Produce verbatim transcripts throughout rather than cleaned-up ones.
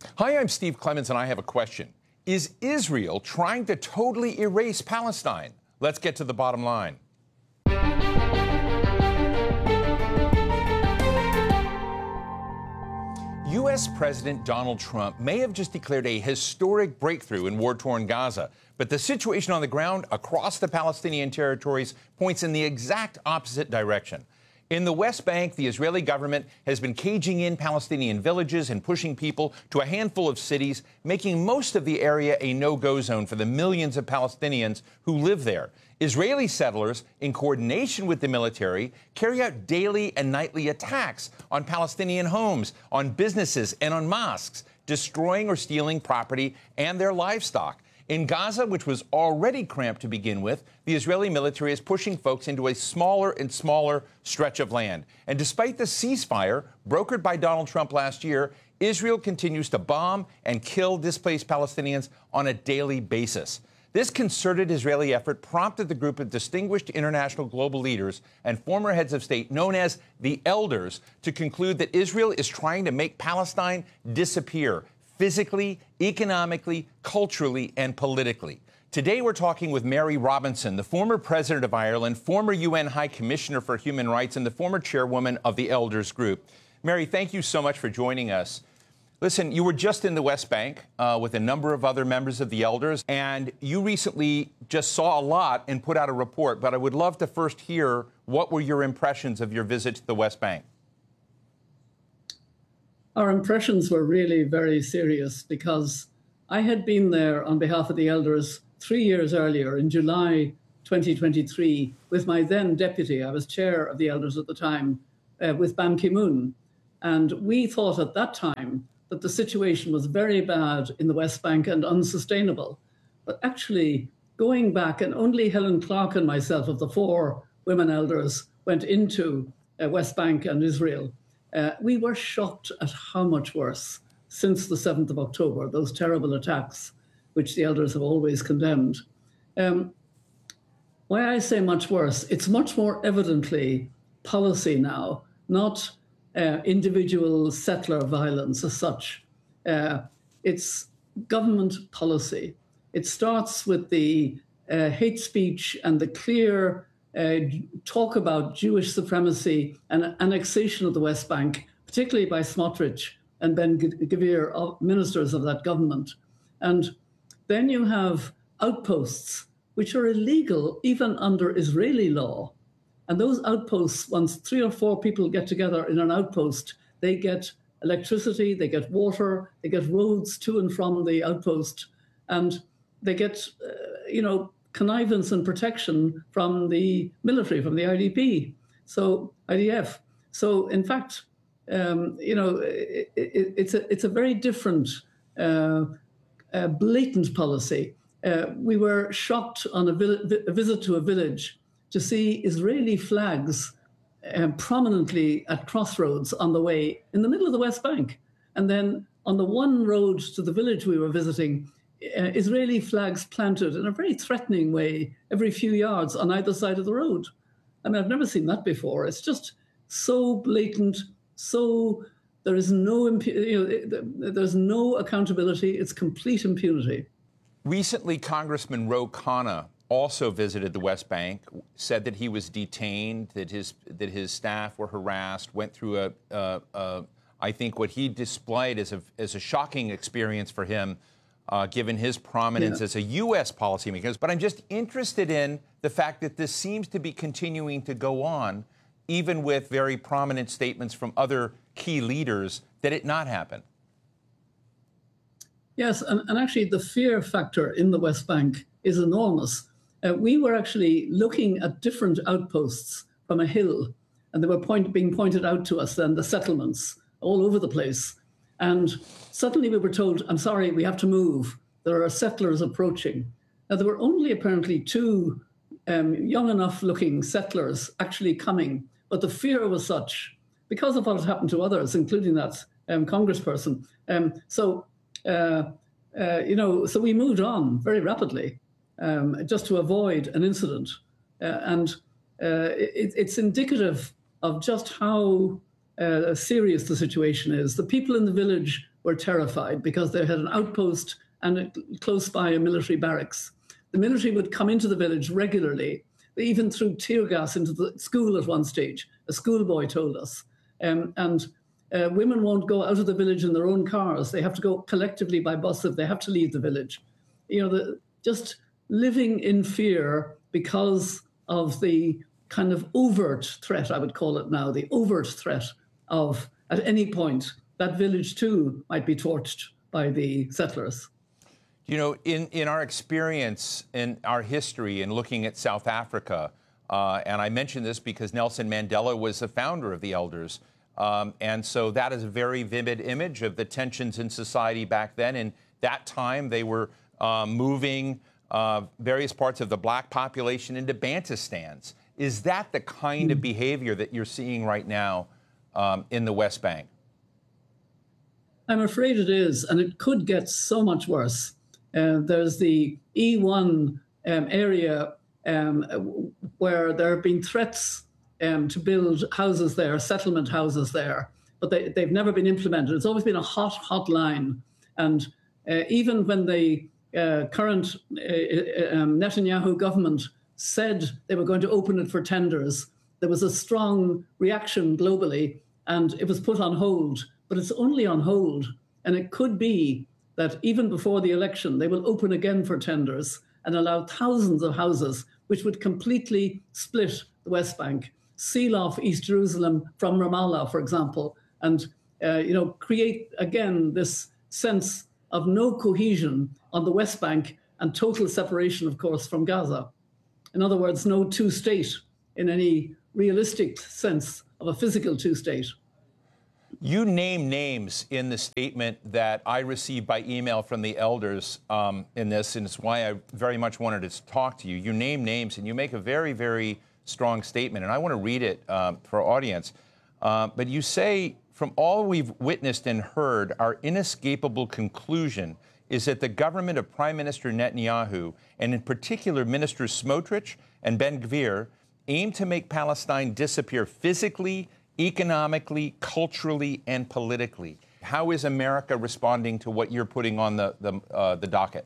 Hi, I'm Steve Clemons, and I have a question. Is Israel trying to totally erase Palestine? Let's get to the bottom line. U S President Donald Trump may have just declared a historic breakthrough in war-torn Gaza, but the situation on the ground across the Palestinian territories points in the exact opposite direction. In the West Bank, the Israeli government has been caging in Palestinian villages and pushing people to a handful of cities, making most of the area a no-go zone for the millions of Palestinians who live there. Israeli settlers, in coordination with the military, carry out daily and nightly attacks on Palestinian homes, on businesses, and on mosques, destroying or stealing property and their livestock. In Gaza, which was already cramped to begin with, the Israeli military is pushing folks into a smaller and smaller stretch of land. And despite the ceasefire brokered by Donald Trump last year, Israel continues to bomb and kill displaced Palestinians on a daily basis. This concerted Israeli effort prompted the group of distinguished international global leaders and former heads of state known as the Elders to conclude that Israel is trying to make Palestine disappear, physically, economically, culturally, and politically. Today, we're talking with Mary Robinson, the former president of Ireland, former U N High Commissioner for Human Rights, and the former chairwoman of the Elders Group. Mary, thank you so much for joining us. Listen, you were just in the West Bank uh, with a number of other members of the Elders, and you recently just saw a lot and put out a report, but I would love to first hear what were your impressions of your visit to the West Bank? Our impressions were really very serious because I had been there on behalf of the Elders three years earlier in July twenty twenty-three with my then deputy. I was chair of the Elders at the time, uh, with Ban Ki-moon. And we thought at that time that the situation was very bad in the West Bank and unsustainable. But actually, going back, and only Helen Clark and myself of the four women elders went into uh, West Bank and Israel. Uh, we were shocked at how much worse since the seventh of October, those terrible attacks, which the Elders have always condemned. Um, why I say much worse, it's much more evidently policy now, not uh, individual settler violence as such. Uh, it's government policy. It starts with the uh, hate speech and the clear Uh, talk about Jewish supremacy and annexation of the West Bank, particularly by Smotrich and Ben-Gvir, ministers of that government. And then you have outposts, which are illegal even under Israeli law. And those outposts, once three or four people get together in an outpost, they get electricity, they get water, they get roads to and from the outpost, and they get, uh, you know, connivance and protection from the military, from the I D P, so I D F. So, in fact, um, you know, it, it, it's a it's a very different, uh, uh, blatant policy. Uh, we were shocked on a, vi- a visit to a village to see Israeli flags uh, prominently at crossroads on the way in the middle of the West Bank, and then on the one road to the village we were visiting, Uh, Israeli flags planted in a very threatening way every few yards on either side of the road. I mean, I've never seen that before. It's just so blatant, so there is no, impu- you know, there's no accountability. It's complete impunity. Recently, Congressman Ro Khanna also visited the West Bank, said that he was detained, that his that his staff were harassed, went through a, a, a I think what he displayed as a as a shocking experience for him. Uh, given his prominence yeah. as a U S policymaker. But I'm just interested in the fact that this seems to be continuing to go on, even with very prominent statements from other key leaders, that it not happen. Yes, and, and actually the fear factor in the West Bank is enormous. Uh, we were actually looking at different outposts from a hill, and they were point, being pointed out to us then, the settlements all over the place. And suddenly we were told, I'm sorry, we have to move. There are settlers approaching. Now, there were only apparently two um, young enough looking settlers actually coming, but the fear was such because of what had happened to others, including that um, congressperson. Um, so, uh, uh, you know, so we moved on very rapidly um, just to avoid an incident. Uh, and uh, it, it's indicative of just how Uh, serious the situation is. The people in the village were terrified because they had an outpost and close by a military barracks. The military would come into the village regularly. They even threw tear gas into the school at one stage, a schoolboy told us. Um, and uh, women won't go out of the village in their own cars. They have to go collectively by bus if they have to leave the village. You know, the, just living in fear because of the kind of overt threat, I would call it now, the overt threat of, at any point, that village too might be torched by the settlers. You know, in, in our experience, in our history, in looking at South Africa, uh, and I mention this because Nelson Mandela was the founder of the Elders, um, and so that is a very vivid image of the tensions in society back then. In that time, they were uh, moving uh, various parts of the black population into Bantustans. Is that the kind of behavior that you're seeing right now um, in the West Bank? I'm afraid it is, and it could get so much worse. Uh, there's the E one um, area um, where there have been threats um, to build houses there, settlement houses there, but they, they've never been implemented. It's always been a hot, hot line. And uh, even when the uh, current uh, um, Netanyahu government said they were going to open it for tenders, there was a strong reaction globally, and it was put on hold. But it's only on hold, and it could be that even before the election, they will open again for tenders and allow thousands of houses, which would completely split the West Bank, seal off East Jerusalem from Ramallah, for example, and uh, you know, create again this sense of no cohesion on the West Bank and total separation, of course, from Gaza. In other words, no two-state in any realistic sense of a physical two-state. You name names in the statement that I received by email from the Elders um, in this, and it's why I very much wanted to talk to you. You name names, and you make a very, very strong statement, and I want to read it um, for our audience. Uh, but you say, from all we've witnessed and heard, our inescapable conclusion is that the government of Prime Minister Netanyahu, and in particular Ministers Smotrich and Ben-Gvir, aim to make Palestine disappear physically, economically, culturally, and politically. How is America responding to what you're putting on the, the, uh, the docket?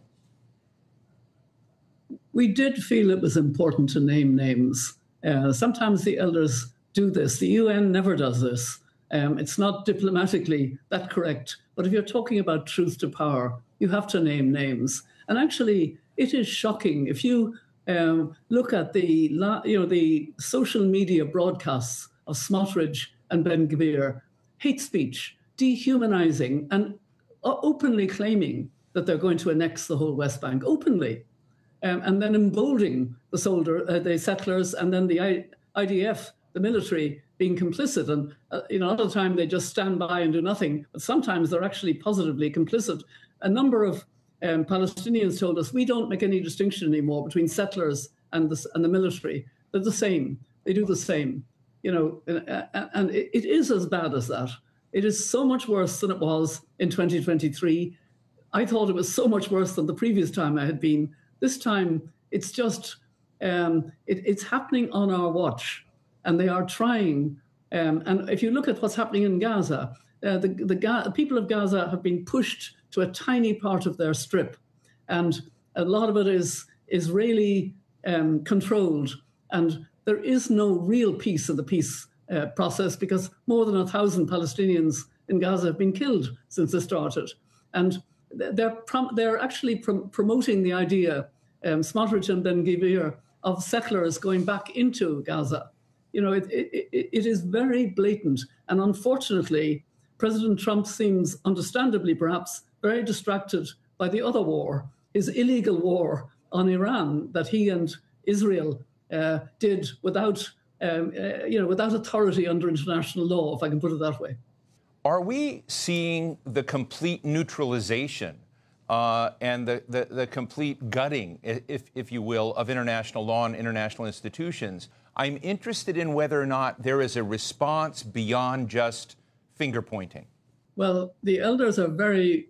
We did feel it was important to name names. Uh, sometimes the Elders do this. The U N never does this. Um, it's not diplomatically that correct. But if you're talking about truth to power, you have to name names. And actually, it is shocking. If you um, look at the, you know, the social media broadcasts of Smotrich and Ben-Gvir, hate speech, dehumanizing, and openly claiming that they're going to annex the whole West Bank, openly, um, and then emboldening the soldier, uh, the settlers, and then the I- IDF, the military, being complicit. And uh, you know, a lot of the time they just stand by and do nothing, but sometimes they're actually positively complicit. A number of um, Palestinians told us, we don't make any distinction anymore between settlers and the, and the military. They're the same. They do the same. You know, and it is as bad as that. It is so much worse than it was in twenty twenty-three. I thought it was so much worse than the previous time I had been. This time, it's just, um, it, it's happening on our watch, and they are trying. Um, and if you look at what's happening in Gaza, uh, the, the, Ga- the people of Gaza have been pushed to a tiny part of their strip, and a lot of it is Israeli um, controlled, and there is no real peace in the peace uh, process because more than a thousand Palestinians in Gaza have been killed since it started. And they're, prom- they're actually prom- promoting the idea, um, Smotrich and Ben-Gvir, of settlers going back into Gaza. You know, it, it, it is very blatant. And unfortunately, President Trump seems, understandably perhaps, very distracted by the other war, his illegal war on Iran that he and Israel Uh, did without, um, uh, you know, without authority under international law, if I can put it that way. Are we seeing the complete neutralization uh, and the, the, the complete gutting, if, if you will, of international law and international institutions? I'm interested in whether or not there is a response beyond just finger pointing. Well, the Elders are very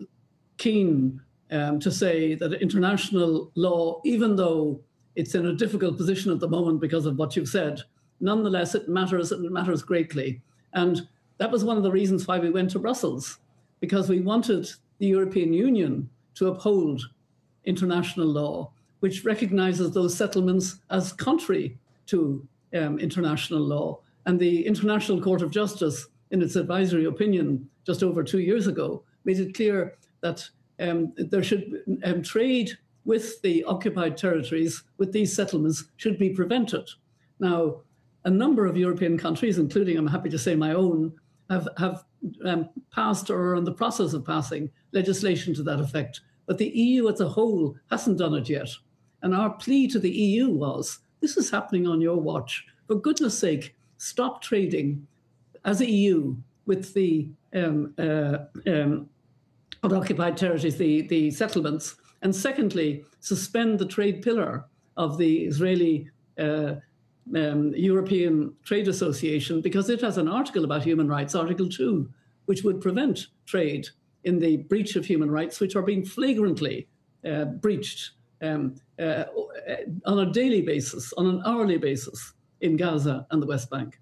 keen um, to say that international law, even though it's in a difficult position at the moment because of what you've said, nonetheless, it matters, and it matters greatly. And that was one of the reasons why we went to Brussels. because we wanted the European Union to uphold international law, which recognizes those settlements as contrary to um, international law. And the International Court of Justice, in its advisory opinion just over two years ago, made it clear that um, there should um, trade with the occupied territories, with these settlements, should be prevented. Now, a number of European countries, including, I'm happy to say, my own, have, have um, passed or are in the process of passing legislation to that effect. But the E U as a whole hasn't done it yet. And our plea to the E U was, this is happening on your watch. For goodness sake, stop trading as a E U with the um, uh, um, unoccupied territories, the, the settlements. And secondly, suspend the trade pillar of the Israeli uh, um, European Trade Association, because it has an article about human rights, Article two, which would prevent trade in the breach of human rights, which are being flagrantly uh, breached um, uh, on a daily basis, on an hourly basis in Gaza and the West Bank.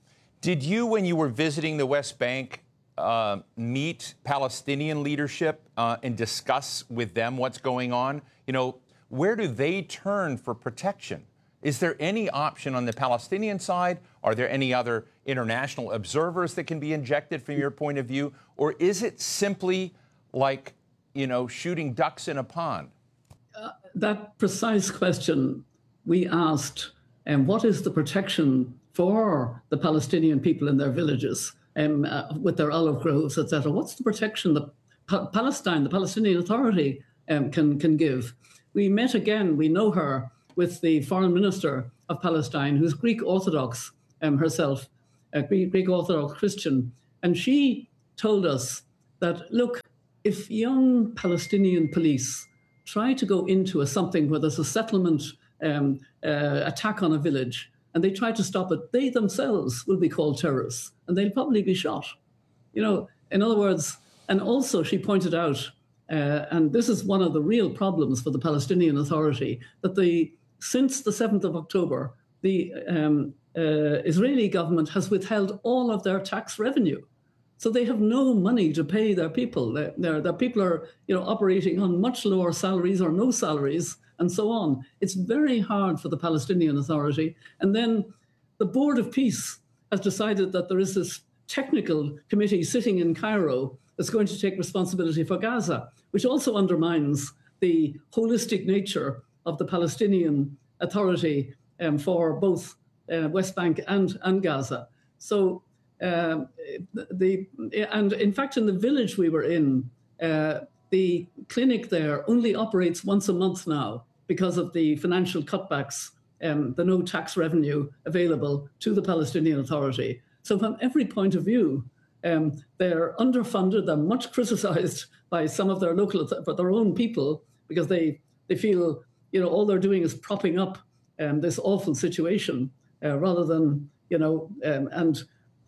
Did you, when you were visiting the West Bank, uh, meet Palestinian leadership uh, and discuss with them what's going on? You know, where do they turn for protection? Is there any option on the Palestinian side? Are there any other international observers that can be injected from your point of view? Or is it simply like, you know, shooting ducks in a pond? Uh, that precise question we asked, and um, what is the protection for the Palestinian people in their villages um, uh, with their olive groves, et cetera? What's the protection that pa- Palestine, the Palestinian Authority, um, can, can give? We met again, we know her, with the foreign minister of Palestine, who's Greek Orthodox um, herself, a Greek, Greek Orthodox Christian. And she told us that, look, if young Palestinian police try to go into a something where there's a settlement um, uh, attack on a village, and they try to stop it, they themselves will be called terrorists, and they'll probably be shot. You know, in other words, and also she pointed out, uh, and this is one of the real problems for the Palestinian Authority, that the since the seventh of October, the um, uh, Israeli government has withheld all of their tax revenue. So they have no money to pay their people. Their, their, their people are, you know, operating on much lower salaries or no salaries, and so on. It's very hard for the Palestinian Authority. And then the Board of Peace has decided that there is this technical committee sitting in Cairo that's going to take responsibility for Gaza, which also undermines the holistic nature of the Palestinian Authority um, for both uh, West Bank and, and Gaza. So uh, the and in fact, in the village we were in, uh, the clinic there only operates once a month now because of the financial cutbacks, um, the no tax revenue available to the Palestinian Authority. So from every point of view, um, they're underfunded. They're much criticized by some of their local, but their own people, because they they feel, you know, all they're doing is propping up um, this awful situation uh, rather than, you know, um, and,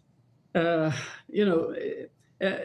uh, you know, uh,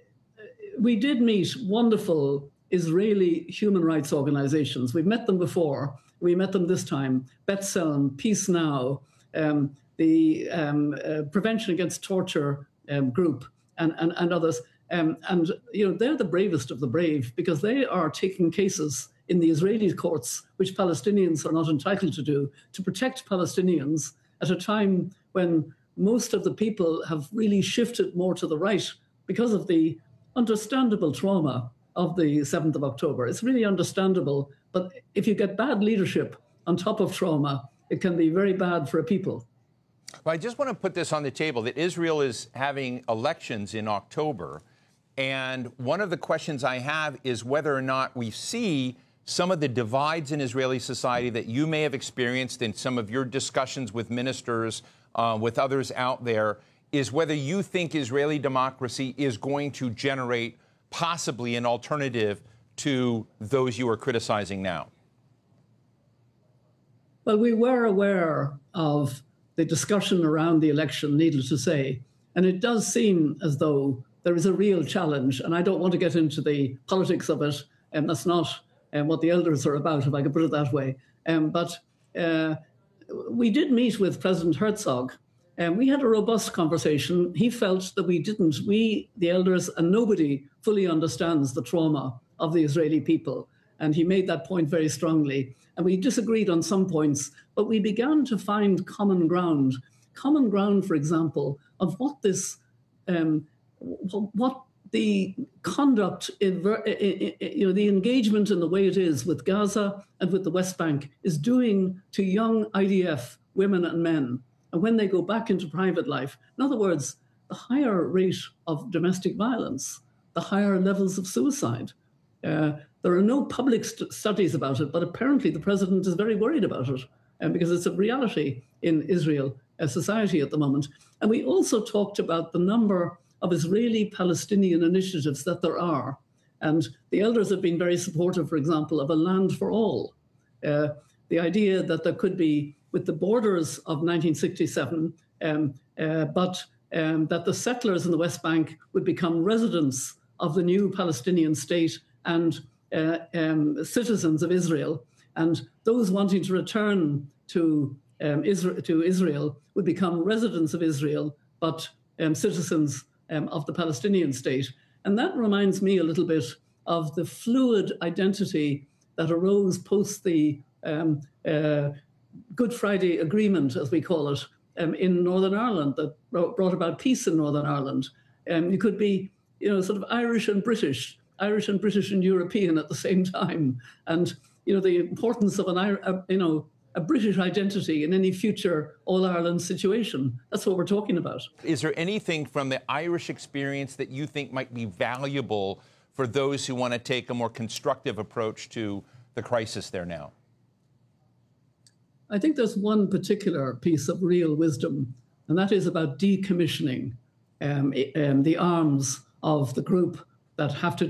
we did meet wonderful Israeli human rights organizations. We've met them before. We met them this time. B'Tselem, Peace Now, um, the um, uh, Prevention Against Torture um, group, and, and, and others. Um, and, you know, they're the bravest of the brave, because they are taking cases in the Israeli courts, which Palestinians are not entitled to do, to protect Palestinians at a time when most of the people have really shifted more to the right because of the understandable trauma of the seventh of October. It's really understandable, but if you get bad leadership on top of trauma, it can be very bad for a people. Well, I just want to put this on the table, that Israel is having elections in October, and one of the questions I have is whether or not we see some of the divides in Israeli society that you may have experienced in some of your discussions with ministers, uh, with others out there, is whether you think Israeli democracy is going to generate possibly an alternative to those you are criticizing now. Well, we were aware of the discussion around the election, needless to say, and it does seem as though there is a real challenge, and I don't want to get into the politics of it, and that's not um, what the elders are about, if I could put it that way. Um, but uh, we did meet with President Herzog, And we had a robust conversation. He felt that we didn't, we, the elders, and nobody fully understands the trauma of the Israeli people. And he made that point very strongly. And we disagreed on some points, but we began to find common ground. Common ground, for example, of what this, um, what the conduct, you know, the engagement in the way it is with Gaza and with the West Bank is doing to young I D F women and men. And when they go back into private life, in other words, the higher rate of domestic violence, the higher levels of suicide. Uh, there are no public st- studies about it, but apparently the president is very worried about it uh, because it's a reality in Israel uh, society at the moment. And we also talked about the number of Israeli-Palestinian initiatives that there are. And the elders have been very supportive, for example, of a land for all. Uh, the idea that there could be, with the borders of nineteen sixty-seven, um, uh, but um, that the settlers in the West Bank would become residents of the new Palestinian state and uh, um, citizens of Israel. And those wanting to return to, um, Israel, to Israel would become residents of Israel, but um, citizens um, of the Palestinian state. And that reminds me a little bit of the fluid identity that arose post the um, uh, Good Friday Agreement, as we call it, um, in Northern Ireland, that brought about peace in Northern Ireland. Um, you could be, you know, sort of Irish and British, Irish and British and European at the same time. And, you know, the importance of an, a, you know, a British identity in any future All-Ireland situation. That's what we're talking about. Is there anything from the Irish experience that you think might be valuable for those who want to take a more constructive approach to the crisis there now? I think there's one particular piece of real wisdom, and that is about decommissioning um, um, the arms of the group that have to